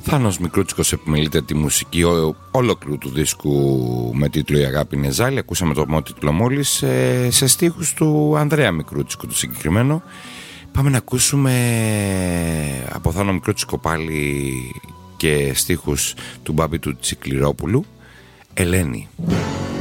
Θάνος Μικρούτσικος επιμελείται τη μουσική ολόκληρου του δίσκου με τίτλο «Η αγάπη είναι ζάλη». Ακούσαμε το μότιτλο μόλις σε στίχους του Ανδρέα Μικρούτσικου του συγκεκριμένο. Πάμε να ακούσουμε από Θάνο Μικρούτσικο πάλι και στίχους του Μπάμπη του Τσικληρόπουλου, «Ελένη».